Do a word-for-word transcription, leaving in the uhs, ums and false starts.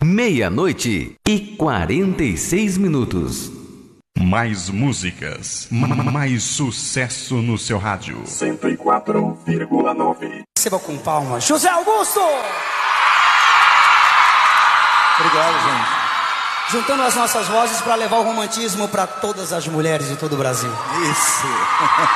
Meia-noite e quarenta e seis minutos. Mais músicas, ma- mais sucesso no seu rádio. cento e quatro vírgula nove. Receba com palmas, José Augusto! Obrigado, gente. Juntando as nossas vozes para levar o romantismo para todas as mulheres de todo o Brasil. Isso.